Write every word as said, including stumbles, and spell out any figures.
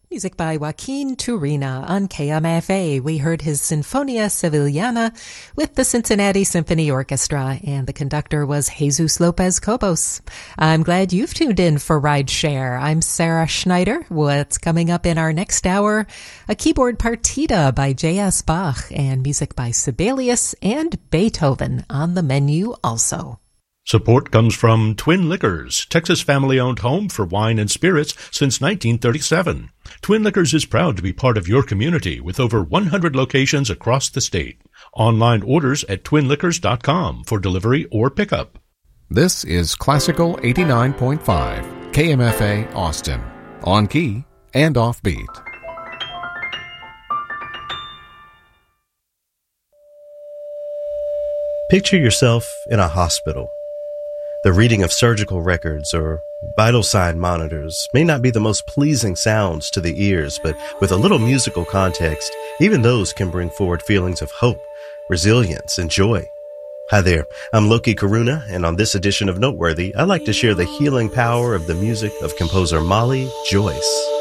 Music by Joaquin Turina on K M F A. We heard his Sinfonia Sevillana with the Cincinnati Symphony Orchestra, and the conductor was Jesus Lopez Cobos. I'm glad you've tuned in for Ride Share. I'm Sarah Schneider. What's coming up in our next hour? A keyboard partita by J S. Bach and music by Sibelius and Beethoven on the menu also. Support comes from Twin Liquors, Texas family-owned home for wine and spirits since nineteen thirty-seven. Twin Liquors is proud to be part of your community with over one hundred locations across the state. Online orders at twin liquors dot com for delivery or pickup. This is Classical eighty-nine point five, K M F A Austin, on key and offbeat. Picture yourself in a hospital. The reading of surgical records or vital sign monitors may not be the most pleasing sounds to the ears, but with a little musical context, even those can bring forward feelings of hope, resilience, and joy. Hi there, I'm Loki Karuna, and on this edition of Noteworthy, I'd like to share the healing power of the music of composer Molly Joyce.